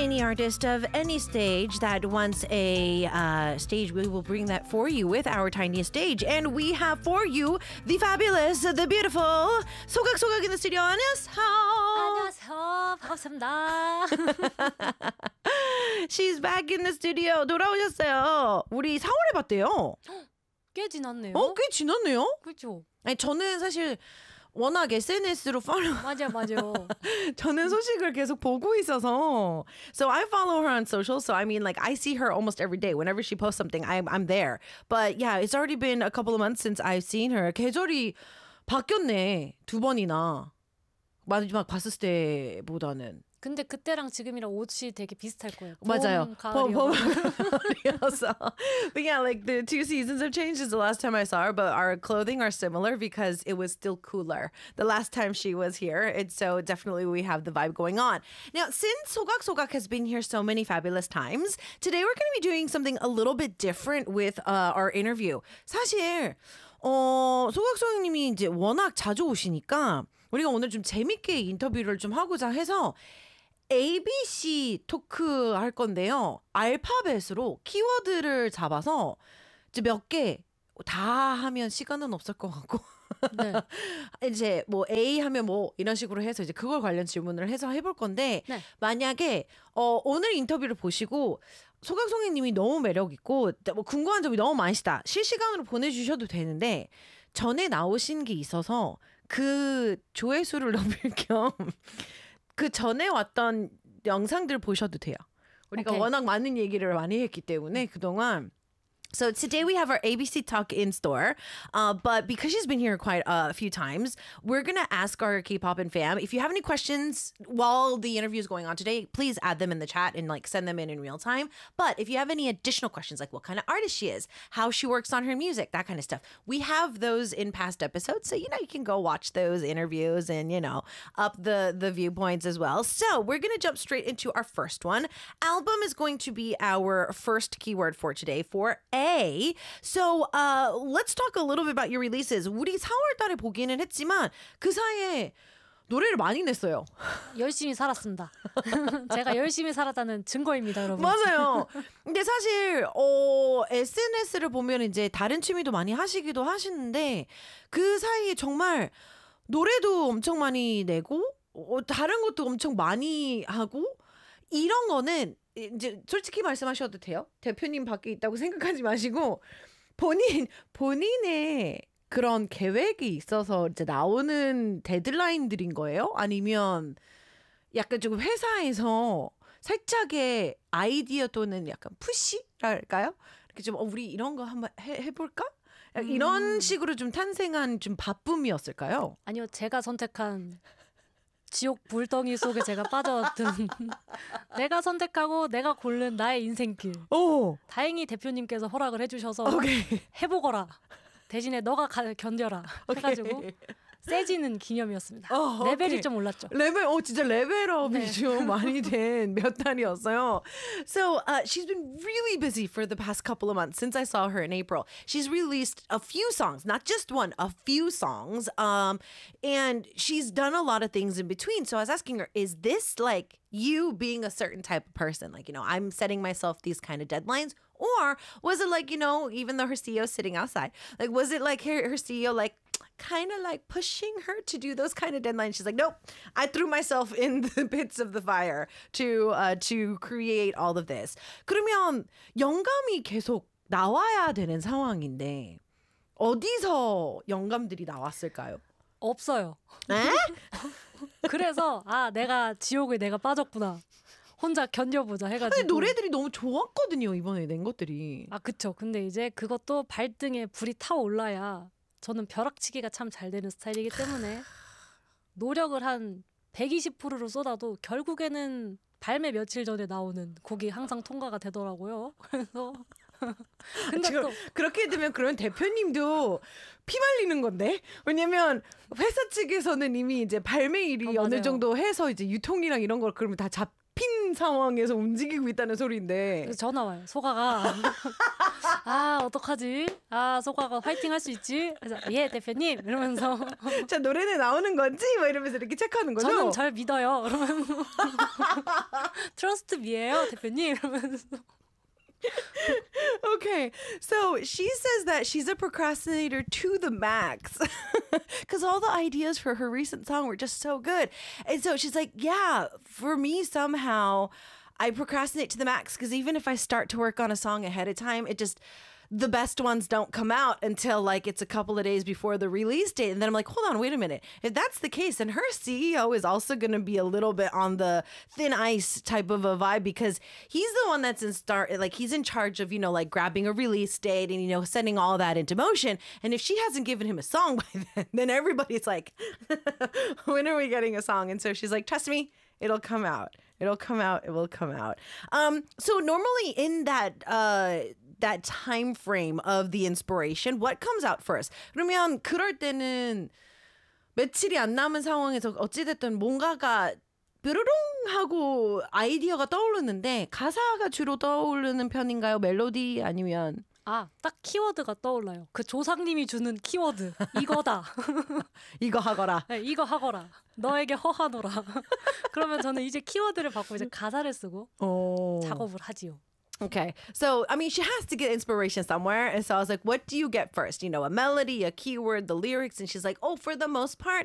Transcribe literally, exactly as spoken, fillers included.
Any artist of any stage that wants a uh, stage, we will bring that for you with our tiniest stage. And we have for you the fabulous, the beautiful 소각소각 in the studio. 안녕하세요. 안녕하세요. 반갑습니다. She's back in the studio. 돌아오셨어요. 우리 사월에 봤대요. 꽤 지났네요. 어, 꽤 지났네요. 그렇죠. 아니, 저는 사실 워낙 에스엔에스로 팔로우 맞아요, 맞아요. 저는 소식을 계속 보고 있어서 so I follow her on social so I mean like I see her almost every day whenever she posts something I'm I'm there but yeah it's already been a couple of months since I've seen her 계절이 바뀌었네 두 번이나 마지막 봤을 때보다는 근데 그때랑 지금이랑 옷이 되게 비슷할 거예요. 맞아요. 봄, 가을이요. 가을이어서. But yeah, like the two seasons have changed since the last time I saw her, but our clothing are similar because it was still cooler the last time she was here. And so definitely we have the vibe going on. Now, since Sogak Sogak has been here so many fabulous times, today we're going to be doing something a little bit different with uh, our interview. 사실 어, 소각소각님이 이제 워낙 자주 오시니까 우리가 오늘 좀 재밌게 인터뷰를 좀 하고자 해서 에이비씨 토크 할 건데요. 알파벳으로 키워드를 잡아서 이제 몇 개 다 하면 시간은 없을 것 같고 네. 이제 뭐 A 하면 뭐 이런 식으로 해서 이제 그걸 관련 질문을 해서 해볼 건데 네. 만약에 어, 오늘 인터뷰를 보시고 소각송이님이 너무 매력 있고 뭐 궁금한 점이 너무 많으시다. 실시간으로 보내주셔도 되는데 전에 나오신 게 있어서 그 조회수를 높일 겸 그 전에 왔던 영상들 보셔도 돼요. 우리가 Okay. 워낙 많은 얘기를 많이 했기 때문에 그동안 So today we have our A B C Talk in store, uh, but because she's been here quite a few times, we're gonna ask our K-pop and fam. If you have any questions while the interview is going on today, please add them in the chat and like send them in in real time. But if you have any additional questions, like what kind of artist she is, how she works on her music, that kind of stuff, we have those in past episodes. So you know you can go watch those interviews and you know up the the viewpoints as well. So we're gonna jump straight into our first one. Album is going to be our first keyword for today for A. So uh, let's talk a little bit about your releases. 우리 사월 달에 보기는 했지만 그 사이에 노래를 많이 냈어요. 열심히 살았습니다. 제가 열심히 살았다는 증거입니다, 여러분. 맞아요. 근데 사실 어, 에스엔에스를 보면 이제 다른 취미도 많이 하시기도 하시는데 그 사이에 정말 노래도 엄청 많이 내고 어, 다른 것도 엄청 많이 하고 이런 거는 이제 솔직히 말씀하셔도 돼요. 대표님 밖에 있다고 생각하지 마시고 본인 본인의 그런 계획이 있어서 이제 나오는 데드라인들인 거예요? 아니면 약간 좀 회사에서 살짝의 아이디어 또는 약간 푸시랄까요? 이렇게 좀 어, 우리 이런 거 한번 해, 해볼까? 이런 음. 식으로 좀 탄생한 좀 바쁨이었을까요? 아니요, 제가 선택한 지옥 불덩이 속에 제가 빠져든 내가 선택하고 내가 고른 나의 인생길. 오, 다행히 대표님께서 허락을 해주셔서 오케이. 해보거라. 대신에 너가 가, 견뎌라. 해가지고 세지는 기념이었습니다. 어, 레벨이 오케이. 좀 올랐죠. 레벨, 어, 진짜 레벨업이 네. 좀 많이 된 몇 달이었어요. So uh, she's been really busy for the past couple of months since I saw her in April. She's released a few songs, not just one, a few songs. Um, and she's done a lot of things in between. So I was asking her, is this like you being a certain type of person? Like, you know, I'm setting myself these kind of deadlines. Or was it like, you know, even though her C E O is sitting outside, like, was it like her, her C E O, like, kind of like pushing her to do those kind of deadlines? She's like, nope, I threw myself in the pits of the fire to, uh, to create all of this. 그러면 영감이 계속 나와야 되는 상황인데, 어디서 영감들이 나왔을까요? 없어요. 에? 그래서 아 내가 지옥에 내가 빠졌구나. 혼자 견뎌보자 해가지고. 근데 노래들이 너무 좋았거든요, 이번에 낸 것들이. 아 그쵸. 근데 이제 그것도 발등에 불이 타올라야 저는 벼락치기가 참 잘 되는 스타일이기 때문에 노력을 한 백이십 퍼센트로 쏟아도 결국에는 발매 며칠 전에 나오는 곡이 항상 통과가 되더라고요. 그래서 근데 지금 또 그렇게 되면 그러면 대표님도 피 말리는 건데? 왜냐면 회사 측에서는 이미 이제 발매일이 어, 어느 맞아요. 정도 해서 이제 유통이랑 이런 걸 그러면 다 잡힌 상황에서 움직이고 있다는 소리인데. 그래서 전화 와요. 소가가 아 어떡하지? 아 소가가 화이팅 할 수 있지? 그래서 예 대표님 이러면서 자 노래는 나오는 건지? 뭐 이러면서 이렇게 체크하는 거죠? 저는 절 믿어요. 그러면 트러스트 미예요, 대표님. 이러면서. Okay, so she says that she's a procrastinator to the max because all the ideas for her recent song were just so good. And so she's like, yeah, for me, somehow I procrastinate to the max because even if I start to work on a song ahead of time, it just, the best ones don't come out until like it's a couple of days before the release date. And then I'm like, hold on, wait a minute. If that's the case, then her C E O is also going to be a little bit on the thin ice type of a vibe because he's the one that's in start, like he's in charge of, you know, like grabbing a release date and, you know, sending all that into motion. And if she hasn't given him a song by then, then everybody's like, when are we getting a song? And so she's like, trust me, it'll come out. It'll come out. It will come out. Um, so normally in that, uh, that time frame of the inspiration, what comes out first? 그러면 그럴 때는 며칠이 안 남은 상황에서 어찌됐든 뭔가가 뾰로롱 하고 아이디어가 떠오르는데 가사가 주로 떠오르는 편인가요? 멜로디 아니면? 아, 딱 키워드가 떠올라요. 그 조상님이 주는 키워드. 이거다. 이거 하거라. 네, 이거 하거라. 너에게 허하노라. 그러면 저는 이제 키워드를 받고 이제 가사를 쓰고 오. 작업을 하지요. Okay. So, I mean, she has to get inspiration somewhere. And so I was like, what do you get first? You know, a melody, a keyword, the lyrics. And she's like, oh, for the most part,